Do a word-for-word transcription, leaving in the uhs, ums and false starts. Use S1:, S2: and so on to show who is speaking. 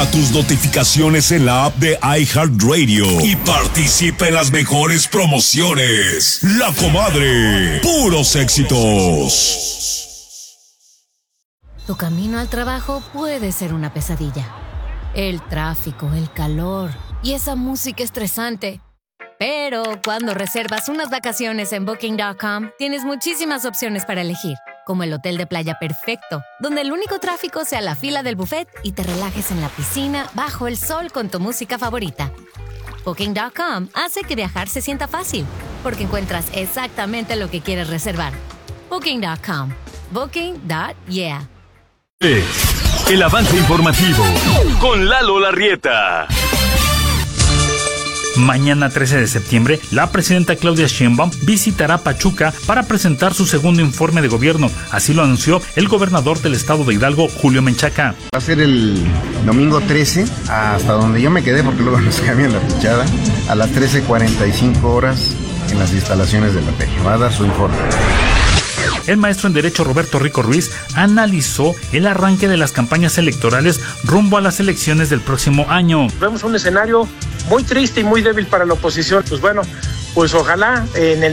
S1: Activa tus notificaciones en la app de iHeartRadio y participa en las mejores promociones. La Comadre, puros éxitos.
S2: Tu camino al trabajo puede ser una pesadilla. El tráfico, el calor y esa música estresante. Pero cuando reservas unas vacaciones en Booking punto com, tienes muchísimas opciones para elegir, como el hotel de playa perfecto, donde el único tráfico sea la fila del buffet y te relajes en la piscina bajo el sol con tu música favorita. Booking punto com hace que viajar se sienta fácil, porque encuentras exactamente lo que quieres reservar. Booking punto com. Booking punto yeah.
S3: El avance informativo con Lalo Larrieta.
S4: Mañana trece de septiembre, la presidenta Claudia Sheinbaum visitará Pachuca para presentar su segundo informe de gobierno. Así lo anunció el gobernador del estado de Hidalgo, Julio Menchaca.
S5: Va a ser el domingo trece, hasta donde yo me quedé, porque luego nos cambian la fichada, a las trece cuarenta y cinco horas en las instalaciones de la P E G. Va a dar su informe.
S4: El maestro en Derecho Roberto Rico Ruiz analizó el arranque de las campañas electorales rumbo a las elecciones del próximo año.
S6: Vemos un escenario muy triste y muy débil para la oposición. Pues bueno, pues ojalá en el